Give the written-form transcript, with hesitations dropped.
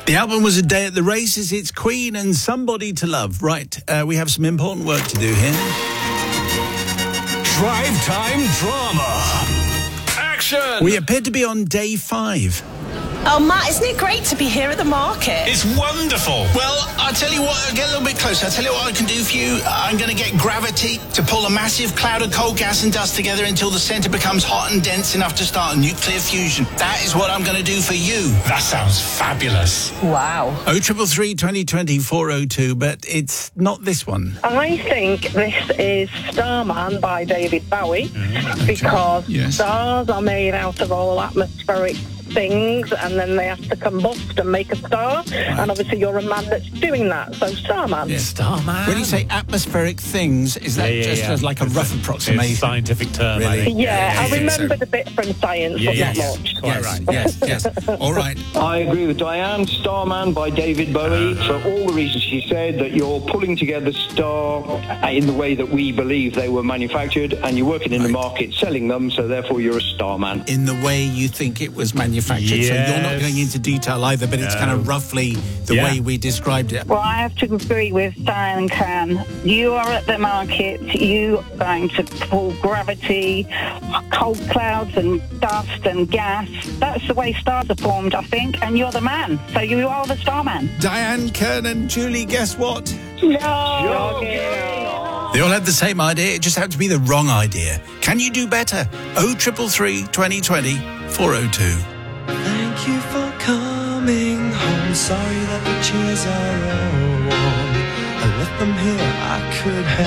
The album was A Day at the Races. It's Queen and Somebody to Love. Right, we have some important work to do here. Drive Time Drama. Action! We appear to be on day 5. Oh, Matt, isn't it great to be here at the market? It's wonderful. Well, I'll tell you what, get a little bit closer. I'll tell you what I can do for you. I'm going to get gravity to pull a massive cloud of cold gas and dust together until the centre becomes hot and dense enough to start a nuclear fusion. That is what I'm going to do for you. That sounds fabulous. Wow. 0333 2020 402, but it's not this one. I think this is Starman by David Bowie, because Yes. stars are made out of all atmospheric things, and then they have to combust and make a star, and obviously you're a man that's doing that, so Starman. Yeah. Starman. When you say atmospheric things, is that just like a rough approximation? It's a scientific term, I Really? think. Yeah, I think so. remembered a bit from science, but Yes. not much. Quite right. Yes. All right. I agree with Diane. Starman by David Bowie, for all the reasons she said, that you're pulling together star in the way that we believe they were manufactured, and you're working in the market selling them, so therefore you're a starman. In the way you think it was manufactured. So you're not going into detail either, but it's kind of roughly the way we described it. Well, I have to agree with Diane Kern. You are at the market, you are going to pull gravity, cold clouds and dust and gas. That's the way stars are formed, I think, and you're the man. So you are the starman. Diane, Kern and Julie, guess what? No. They all had the same idea, it just happened to be the wrong idea. Can you do better? 0333 2020 402. Thank you for coming home. Sorry that the chairs are all warm. I left them here, I could have